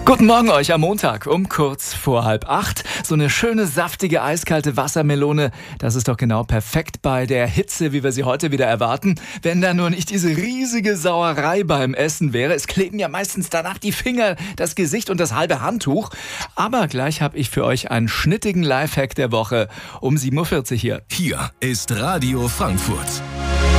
Guten Morgen euch am Montag um kurz vor 7:30. So eine schöne, saftige, eiskalte Wassermelone, das ist doch genau perfekt bei der Hitze, wie wir sie heute wieder erwarten. Wenn da nur nicht diese riesige Sauerei beim Essen wäre. Es kleben ja meistens danach die Finger, das Gesicht und das halbe Handtuch. Aber gleich habe ich für euch einen schnittigen Lifehack der Woche um 7:40 Uhr hier. Hier ist Radio Frankfurt.